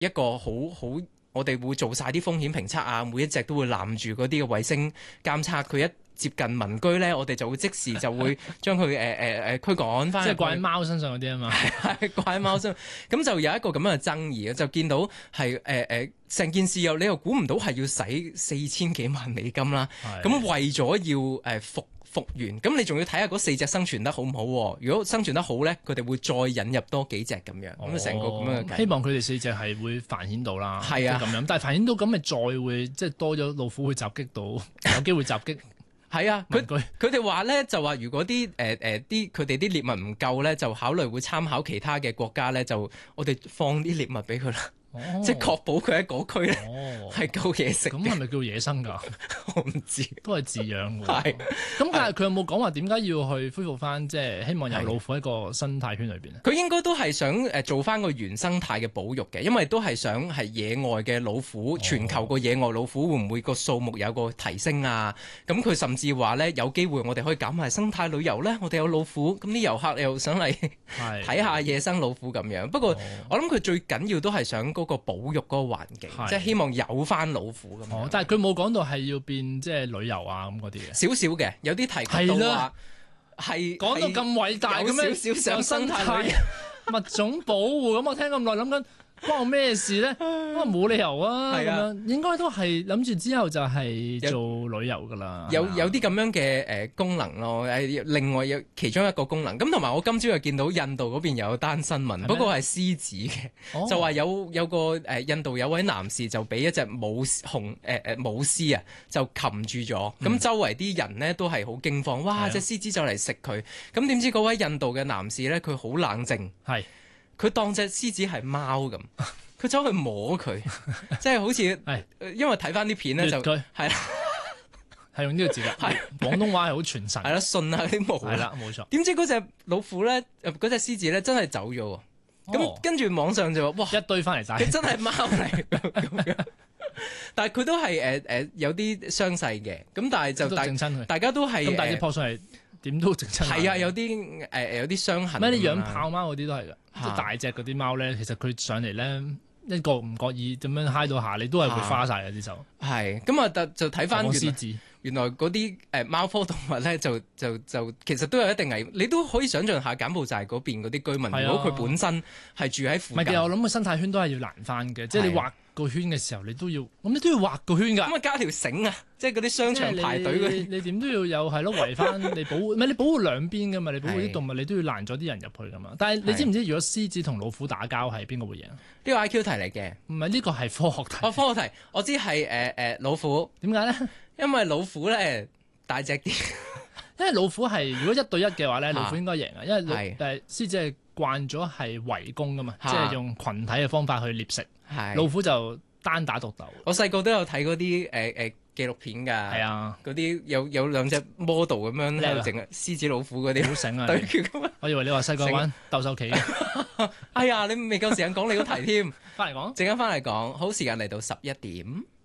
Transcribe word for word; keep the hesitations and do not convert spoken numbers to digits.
一個好好，我哋會做晒啲風險評測啊，每一隻都會攬住嗰啲嘅衛星監測，佢一接近民居咧，我哋就會即時就會將佢誒誒誒驅趕翻。 即係掛喺貓身上嗰啲啊嘛， 係掛喺貓身上，咁就有一個咁樣嘅爭議，就見到係誒誒成件事又你又估唔到係要使四千幾萬美金啦。咁為咗要誒復復原，咁你仲要睇下嗰四隻生存得好唔好？如果生存得好咧，佢哋會再引入多幾隻咁樣，咁成、哦、個咁樣嘅。 希望佢哋四隻係會繁衍到啦， 係啊， 咁樣。但係繁衍到咁咪再會即係多咗老虎會襲擊到，有機會襲擊。 係啊，佢佢哋話咧就話，如果啲誒誒啲佢哋啲獵物唔夠咧，就考慮會參考其他嘅國家咧，就我哋放啲獵物俾佢啦。哦、即係確保佢喺嗰區咧係夠嘢食。咁係咪叫野生㗎？我唔知，都係飼養㗎。係。咁但係佢有冇講話點解要去恢復翻？即係希望有老虎喺個生態圈裏邊咧？佢應該都係想誒做翻個原生態嘅保育嘅，因為都係想係野外嘅老虎，哦、全球個野外老虎會唔會個數目有個提升啊？咁佢甚至話咧有機會我哋可以搞埋生態旅遊咧，我哋有老虎，咁啲遊客又想嚟睇下野生老虎咁樣。不過、哦、我諗佢最緊要都係想嗰個保育嗰個環境，即係希望有翻老虎咁樣。哦，但係佢冇講到係要變即係旅遊啊咁嗰啲嘅。少少嘅，有啲提及到話係講到咁偉大咁樣，少少上生態物種保護咁，我聽咁耐諗緊。關我咩事咧？我冇理由啊！咁樣應該都係諗住之後就係做旅遊噶啦。有有啲咁樣嘅誒功能咯。誒，另外有其中一個功能。咁同埋我今朝又見到印度嗰邊有單新聞，不過係獅子嘅，哦、就話有有個誒印度有位男士就俾一隻母熊誒誒母獅啊，就擒住咗。咁、嗯、周圍啲人呢都係好驚慌，哇！隻獅子就嚟食佢。咁點知嗰位印度嘅男士咧，佢好冷靜。係。佢當隻獅子係貓咁，佢走去摸佢，即係好似，因為睇翻啲片咧就係啦，係用呢個字㗎，係廣東話係好傳神，係啦，順下啲毛，係啦，冇錯。點知嗰隻老虎咧，嗰隻獅子咧真係走咗喎，咁、哦、跟住網上就話，哇，一堆翻嚟晒，佢真係貓嚟咁樣。但係佢都係誒誒有啲傷勢嘅，咁但係就大大家都係咁大啲撲上嚟。點都整親，係啊！有啲誒、呃、有啲傷痕。咩？你養豹貓嗰啲都係㗎，即係大隻嗰啲貓咧，其實佢上嚟咧一個唔覺意咁樣揩到下，你都係會花晒嘅啲手。係咁啊！就睇翻獅子，原來嗰啲誒貓科動物咧，就就就其實都有一定危險。你都可以想象下柬埔寨嗰邊嗰啲居民，如果佢本身係住喺附近，唔係嘅，我諗個生態圈都係要難翻嘅，即係你畫個圈嘅時候，你都要咁，你都要畫個圈㗎。咁啊，加條繩啊，即係嗰啲商場排隊嗰啲，你點都要有係咯，圍翻你保護，唔係你保護兩邊㗎嘛？你保護啲動物，你都要攔咗啲人入去㗎嘛？但係你知唔知，如果獅子同老虎打交係邊個會贏？呢個 I Q 題嚟嘅，唔係呢個係科學題。哦，科學題，我知係誒誒老虎，點解咧？因為老虎咧大隻啲，因為老虎係如果一對一嘅話咧，老虎應該贏啊，因為誒獅子係慣咗係圍攻㗎嘛，即係用群體嘅方法去獵食。係老虎就單打獨鬥。我細個都有睇嗰啲誒誒紀錄片㗎。係啊，嗰啲有有兩隻 model 咁樣喺度整啊，獅子老虎嗰啲好醒啊！對決咁啊！我以為你話細個玩鬥獸棋。哎呀，你未夠時間講你嗰題添。翻嚟講，陣間翻嚟講，好時間嚟到十一點。